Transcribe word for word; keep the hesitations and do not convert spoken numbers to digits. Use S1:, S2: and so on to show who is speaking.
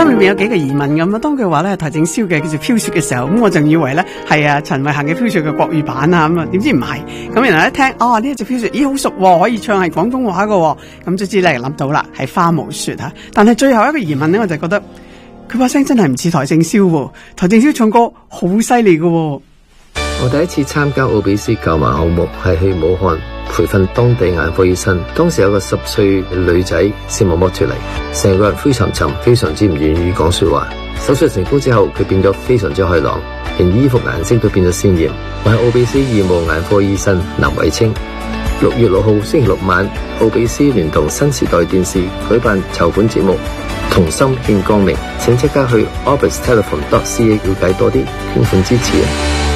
S1: 心裏面有幾個疑問咁啊。當佢話咧邰正宵嘅叫做飄雪嘅時候，咁我仲以為咧係啊陳慧嫻嘅飄雪嘅國語版啊，咁啊點知唔係。咁原來一聽哦呢一隻飄雪，咦好熟喎，可以唱係廣東話嘅，咁卒之咧諗到啦，係花無雪吓。但係最後一個疑問咧，我就覺得佢把聲真係唔似邰正宵喎，邰正宵唱歌好犀利嘅。
S2: 我第一次參加奧比斯購買項目係去武漢培訓當地眼科醫生，當時有個十歲嘅女仔視網膜脫離，成個人灰沉沉，非常之唔願意講說話。手術成功之後，佢變咗非常之開朗，連衣服顏色都變咗鮮艷。我係奧比斯義務眼科醫生林偉清。六月六號星期六晚，奧比斯聯同新時代電視舉辦籌款節目《同心獻光明》，請即刻去 orbis telephone dot c a 了解多啲，捐款支持啊！